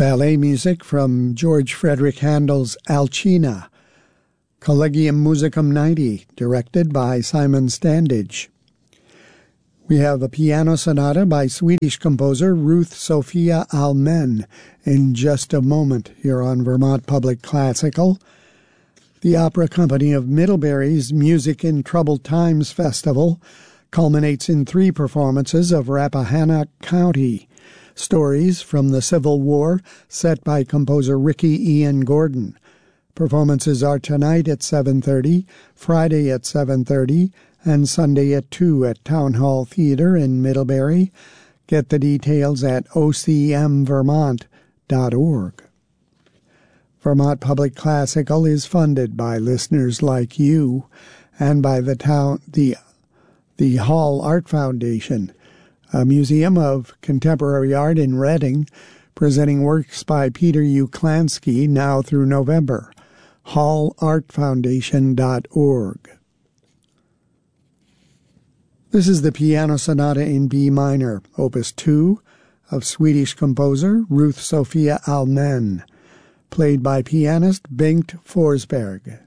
ballet music from George Frederick Handel's Alcina, Collegium Musicum 90, directed by Simon Standage. We have a piano sonata by Swedish composer Ruth Sophia Almen in just a moment here on Vermont Public Classical. The Opera Company of Middlebury's Music in Troubled Times Festival culminates in 3 performances of Rappahannock County, stories from the Civil War set by composer Ricky Ian Gordon. Performances are tonight at 7:30, Friday at 7:30, and Sunday at 2 at Town Hall Theater in Middlebury. Get the details at ocmvermont.org. Vermont Public Classical is funded by listeners like you and by the Hall Art Foundation, a museum of contemporary art in Reading, presenting works by Peter Uklansky now through November. hallartfoundation.org. This is the Piano Sonata in B minor, Opus 2, of Swedish composer Ruth Sophia Almen, played by pianist Bengt Forsberg.